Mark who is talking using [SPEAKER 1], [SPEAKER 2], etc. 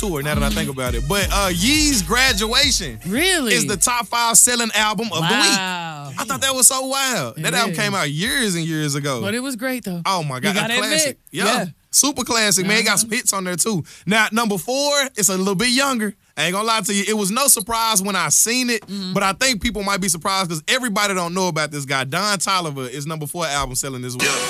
[SPEAKER 1] tour, now that I think about it. But Yee's Graduation
[SPEAKER 2] Really?
[SPEAKER 1] is the top 5 selling album of the week.
[SPEAKER 2] Wow.
[SPEAKER 1] I thought that was so wild. That album came out years and years ago.
[SPEAKER 2] But it was great, though.
[SPEAKER 1] Oh, my God.
[SPEAKER 2] You gotta
[SPEAKER 1] A classic.
[SPEAKER 2] admit.
[SPEAKER 1] Yeah. Super classic, man. It got some hits on there, too. Now, number 4, it's a little bit younger. I ain't gonna lie to you. It was no surprise when I seen it, but I think people might be surprised because everybody don't know about this guy. Don Toliver is number 4 album selling this week.